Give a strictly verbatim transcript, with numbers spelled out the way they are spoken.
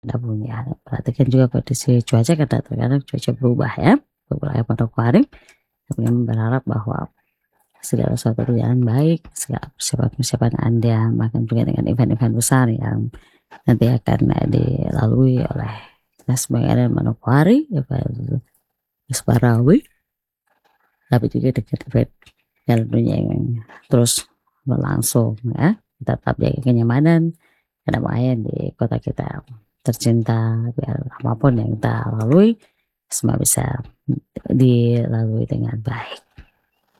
Namun ya, perhatikan juga kondisi cuaca karena terkadang cuaca berubah ya, beberapa Manokwari, kemudian berharap bahwa segala sesuatu berjalan baik, segala persiapan-persiapan Anda, bahkan juga dengan event-event besar yang nanti akan, eee, dilalui oleh Dinas Pengen Manokwari, event Isbarawe, tapi juga dengan event Piala Dunia yang terus berlangsung ya. Tetap jaga kenyamanan, kedamaian di kota kita tercinta, biar apapun yang kita lalui semua bisa dilalui dengan baik.